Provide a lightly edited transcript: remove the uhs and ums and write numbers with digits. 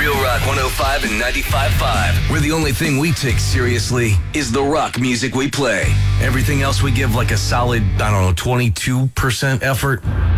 Real Rock 105 and 95.5, where the only thing we take seriously is the rock music we play. Everything else we give like a solid, 22% effort.